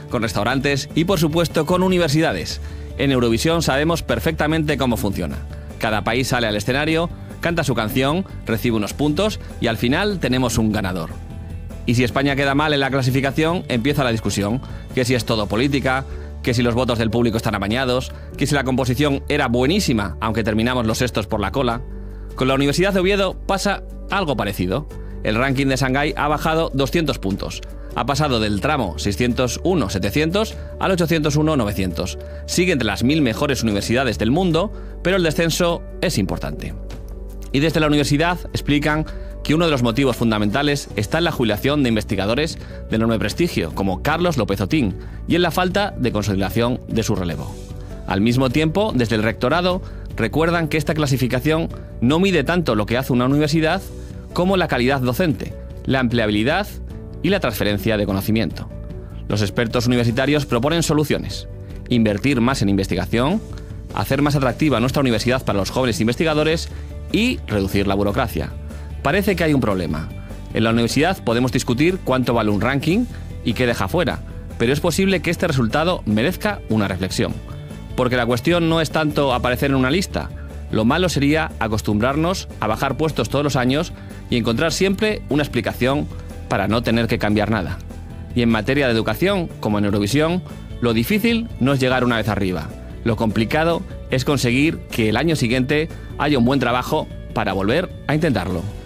con restaurantes y, por supuesto, con universidades. En Eurovisión sabemos perfectamente cómo funciona. Cada país sale al escenario, canta su canción, recibe unos puntos y al final tenemos un ganador. Y si España queda mal en la clasificación, empieza la discusión, que si es todo política, que si los votos del público están amañados, que si la composición era buenísima, aunque terminamos los sextos por la cola. Con la Universidad de Oviedo pasa algo parecido. El ranking de Shanghái ha bajado 200 puntos. Ha pasado del tramo 601-700 al 801-900. Sigue entre las 1000 mejores universidades del mundo, pero el descenso es importante. Y desde la universidad explican que uno de los motivos fundamentales está en la jubilación de investigadores de enorme prestigio, como Carlos López Otín, y en la falta de consolidación de su relevo. Al mismo tiempo, desde el rectorado, recuerdan que esta clasificación no mide tanto lo que hace una universidad como la calidad docente, la empleabilidad y la transferencia de conocimiento. Los expertos universitarios proponen soluciones: invertir más en investigación, hacer más atractiva nuestra universidad para los jóvenes investigadores y reducir la burocracia. Parece que hay un problema. En la universidad podemos discutir cuánto vale un ranking y qué deja fuera, pero es posible que este resultado merezca una reflexión. Porque la cuestión no es tanto aparecer en una lista. Lo malo sería acostumbrarnos a bajar puestos todos los años y encontrar siempre una explicación para no tener que cambiar nada. Y en materia de educación, como en Eurovisión, lo difícil no es llegar una vez arriba. Lo complicado es conseguir que el año siguiente haya un buen trabajo para volver a intentarlo.